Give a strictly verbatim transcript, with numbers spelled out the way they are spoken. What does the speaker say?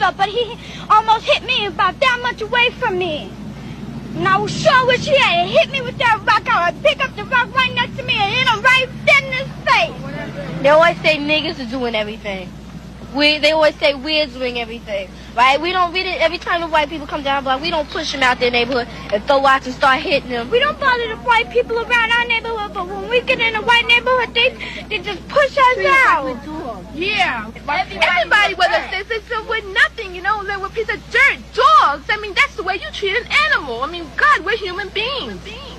himself, but he almost hit me about that much away from me. And I sure wish he had hit me with that rock. I would pick up the rock right next to me and hit him right dead in his face. They always say niggas are doing everything. We, they always say we're doing everything, right? We don't read it every time the white people come down the block. We don't push them out their neighborhood and throw rocks and start hitting them. We don't bother the white people around our neighborhood, but when we get in a white neighborhood, they they just push us out. Yeah. Everybody, whether they say so with nothing, you know, they're a piece of dirt, dogs. I mean, that's the way you treat an animal. I mean, God, we're human beings.